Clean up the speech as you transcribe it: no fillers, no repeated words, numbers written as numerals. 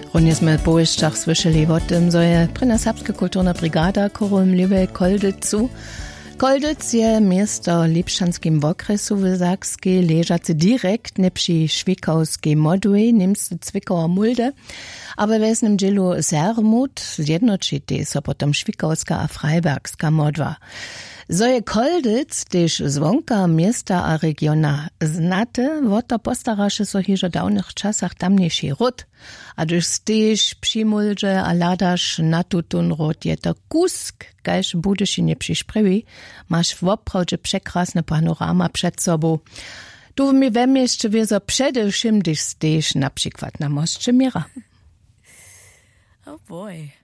Runje sme po Połyszczach słyszeli o tym, że je prina serbska kulturna brigada korumliwe Koldycu. Koldyc je miasto Lipšćanskim okresu w Sakskiej, leżacy direkt przy Švikowskiej modły, niemscy Cwikowa mulde, a we wesnym dzielu Sermut zjednoczyty so potom Švikowska a Freibergska modwa. So je Koldyc też zwonka miasta a regiona znate, woto postaraše so hižo dawnych czasach tamniejszy ród, a duž stež přimulže a ladaš na tutun ród je to kusk, kajž budeš nie přišprevi, maš woprawdźe przekrasne panorama przed sobą. Tu mi wemieszcze wieso przedewším, gdyż stež na przykład na moście Mira. Oh boy.